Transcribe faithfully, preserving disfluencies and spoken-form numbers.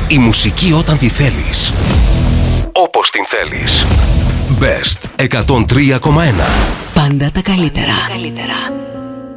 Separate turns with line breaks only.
Η μουσική όταν τη θέλεις. Όπως την θέλεις. Best εκατόν τρία κόμμα ένα.
Πάντα τα καλύτερα.